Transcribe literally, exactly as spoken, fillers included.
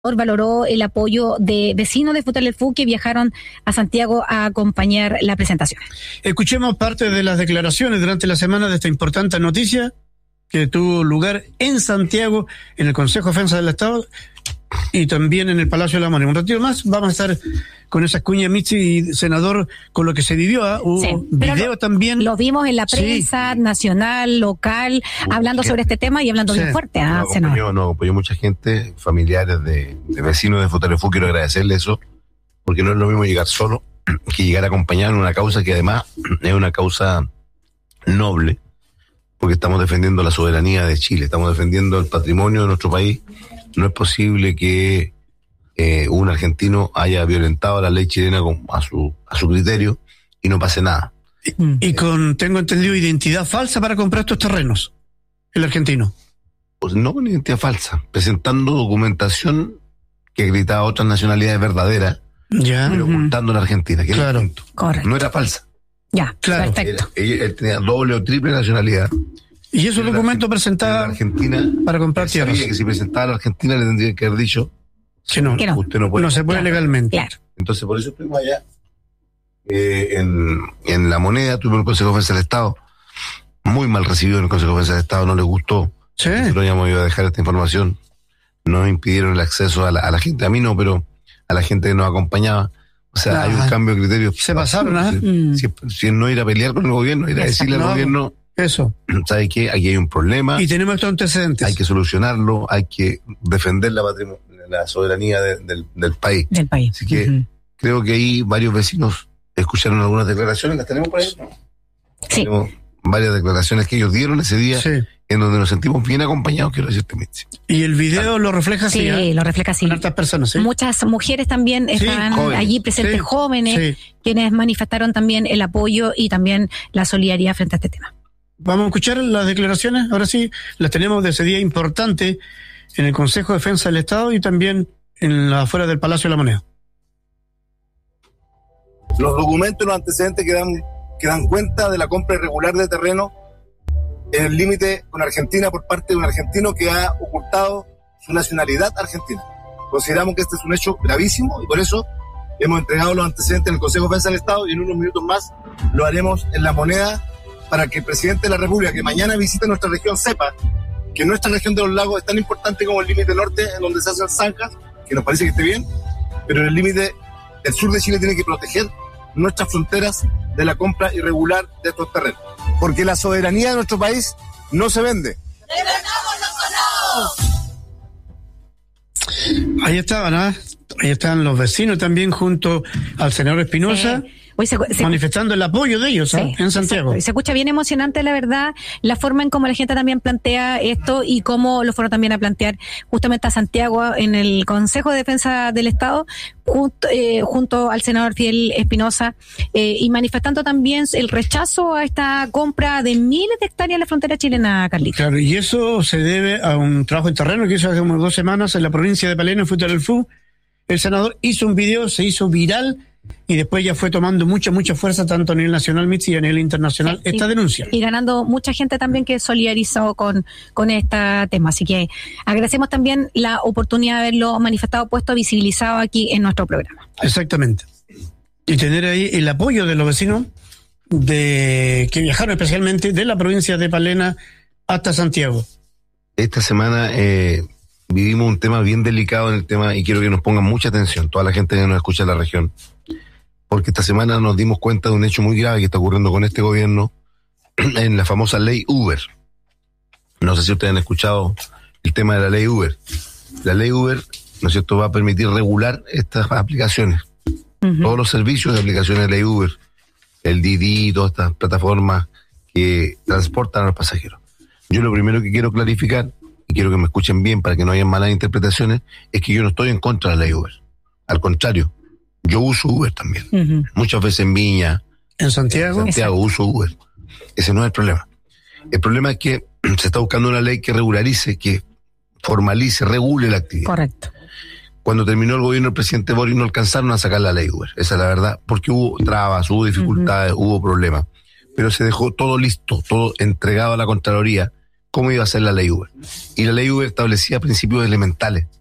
valoró el apoyo de vecinos de Futaleufú que viajaron a Santiago a acompañar la presentación. Escuchemos parte de las declaraciones durante la semana de esta importante noticia que tuvo lugar en Santiago, en el Consejo de Defensa del Estado y también en el Palacio de la Moneda. Un ratito más vamos a estar con esas cuñas, Mitzi y senador, con lo que se vivió. ¿eh? Hubo sí, video lo, también. Lo vimos en la prensa sí. nacional, local, uh, hablando sobre este tema y hablando sí. bien fuerte. ¿eh? No acompañó, no acompañó mucha gente, familiares de, de vecinos de Futaleufú. Quiero agradecerle eso, porque no es lo mismo llegar solo que llegar a acompañar una causa que además es una causa noble, porque estamos defendiendo la soberanía de Chile, estamos defendiendo el patrimonio de nuestro país. No es posible que eh, un argentino haya violentado la ley chilena con, a su a su criterio y no pase nada. Y, y con, tengo entendido, identidad falsa para comprar estos terrenos, el argentino. Pues no con identidad falsa, presentando documentación que acreditaba otras nacionalidades verdaderas, ya. pero uh-huh. ocultando la Argentina, que claro. era Correcto. No era falsa. Ya, claro. Perfecto. Era, él, él tenía doble o triple nacionalidad. Y esos documentos presentaba Argentina para comprar tierras. Que si presentaba a la Argentina le tendrían que haber dicho que no, que no. usted no puede. No se puede claro, legalmente. Claro. Entonces por eso estuvimos allá. Eh, en, en La Moneda tuvimos el Consejo de Defensa del Estado. Muy mal recibido en el Consejo de Defensa del Estado, no les gustó. Sí. Nosotros ya hemos ido a dejar esta información. Nos impidieron el acceso a la, a la gente, a mí no, pero a la gente que nos acompañaba. O sea, ah, hay un cambio de criterio. Se pasaron, ¿ah? Si, Mm. si, si es no ir a pelear con el gobierno, ir a decirle no, al gobierno. Eso. ¿Sabe qué? Aquí hay un problema. Y tenemos estos antecedentes. Hay que solucionarlo, hay que defender la patrimonio, la soberanía de, del, del país. Del país. Así que uh-huh. creo que ahí varios vecinos escucharon algunas declaraciones, las tenemos por ahí. Sí. Tenemos varias declaraciones que ellos dieron ese día, sí. en donde nos sentimos bien acompañados, quiero decirte, Mitzi. Y el video ah. lo refleja así. Sí, ¿eh? lo refleja así. Con hartas personas, ¿sí? Muchas mujeres también sí, están jóvenes, allí presentes, sí, jóvenes, sí. quienes manifestaron también el apoyo y también la solidaridad frente a este tema. Vamos a escuchar las declaraciones, ahora sí, las tenemos de ese día importante en el Consejo de Defensa del Estado y también en la afuera del Palacio de la Moneda. Los documentos y los antecedentes que dan, que dan cuenta de la compra irregular de terreno en el límite con Argentina por parte de un argentino que ha ocultado su nacionalidad argentina. Consideramos que este es un hecho gravísimo y por eso hemos entregado los antecedentes en el Consejo de Defensa del Estado y en unos minutos más lo haremos en La Moneda, para que el presidente de la República, que mañana visite nuestra región, sepa que nuestra región de los lagos es tan importante como el límite norte, en donde se hacen zanjas, que nos parece que esté bien, pero en el límite del sur de Chile tiene que proteger nuestras fronteras de la compra irregular de estos terrenos. Porque la soberanía de nuestro país no se vende. Ahí estaban, ¿ah? Ahí están los vecinos también junto al senador Espinosa. Sí. Hoy se, se, manifestando el apoyo de ellos, ¿eh? Sí, en Santiago. Y se escucha bien emocionante, la verdad, la forma en cómo la gente también plantea esto y cómo lo fueron también a plantear justamente a Santiago en el Consejo de Defensa del Estado, junto, eh, junto al senador Fidel Espinosa, eh, y manifestando también el rechazo a esta compra de miles de hectáreas en la frontera chilena, Carlita. Claro, y eso se debe a un trabajo en terreno que hizo hace como dos semanas en la provincia de Palena, en Futaleufú. El senador hizo un video, se hizo viral, y después ya fue tomando mucha, mucha fuerza tanto a nivel nacional, Mitzi, y a nivel internacional, sí, esta y, denuncia. Y ganando mucha gente también que solidarizó con, con este tema. Así que agradecemos también la oportunidad de haberlo manifestado, puesto, visibilizado aquí en nuestro programa. Exactamente. Y tener ahí el apoyo de los vecinos de que viajaron especialmente de la provincia de Palena hasta Santiago. Esta semana eh, vivimos un tema bien delicado en el tema y quiero que nos pongan mucha atención, toda la gente que nos escucha en la región. Porque esta semana nos dimos cuenta de un hecho muy grave que está ocurriendo con este gobierno en la famosa ley Uber. No sé si ustedes han escuchado el tema de la ley Uber. La ley Uber, ¿no es cierto?, va a permitir regular estas aplicaciones. Uh-huh. Todos los servicios de aplicaciones de ley Uber, el Didi, todas estas plataformas que transportan a los pasajeros. Yo lo primero que quiero clarificar, y quiero que me escuchen bien para que no haya malas interpretaciones, es que yo no estoy en contra de la ley Uber. Al contrario, yo uso Uber también. Uh-huh. Muchas veces en Viña. ¿En Santiago? En Santiago uso Uber. Ese no es el problema. El problema es que se está buscando una ley que regularice, que formalice, regule la actividad. Correcto. Cuando terminó el gobierno del presidente Boris no alcanzaron a sacar la ley Uber. Esa es la verdad. Porque hubo trabas, hubo dificultades, uh-huh. hubo problemas. Pero se dejó todo listo, todo entregado a la Contraloría, cómo iba a ser la ley Uber. Y la ley Uber establecía principios elementales.